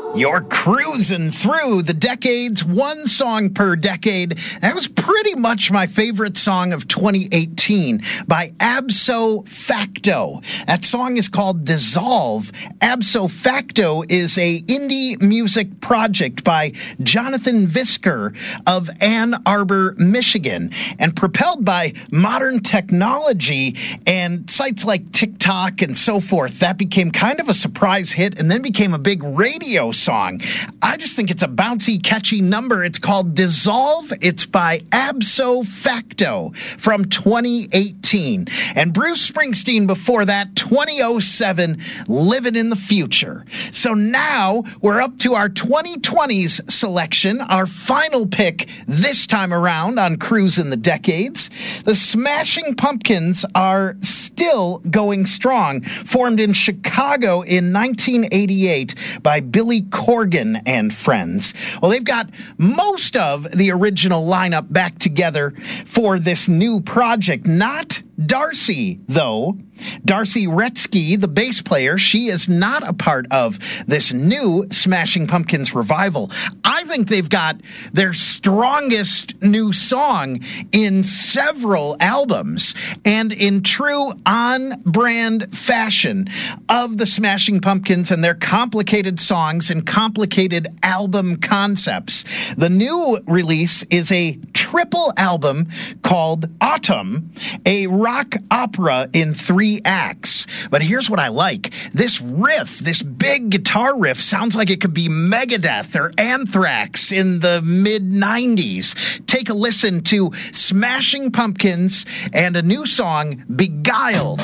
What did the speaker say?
You're cruising through the decades, one song per decade. That was pretty much my favorite song of 2018 by Abso Facto. That song is called Dissolve. Abso Facto is a indie music project by Jonathan Visker of Ann Arbor, Michigan, and propelled by modern technology and sites like TikTok and so forth. That became kind of a surprise hit and then became a big radio song. I just think it's a bouncy, catchy number. It's called Dissolve. It's by Abso Facto from 2018. And Bruce Springsteen before that, 2007, Living in the Future. So now we're up to our 2020s selection, our final pick this time around on Cruise in the Decades. The Smashing Pumpkins are still going strong, formed in Chicago in 1988 by Billy Corgan and friends. Well, they've got most of the original lineup back together for this new project. Not Darcy, though. Darcy Retzky, the bass player, she is not a part of this new Smashing Pumpkins revival. I think they've got their strongest new song in several albums, and in true on-brand fashion of the Smashing Pumpkins and their complicated songs and complicated album concepts. The new release is a triple album called Autumn, a rock opera in 3 acts. But here's what I like. This riff, this big guitar riff, sounds like it could be Megadeth or Anthrax in the mid-90s. Take a listen to Smashing Pumpkins and a new song, Beguiled.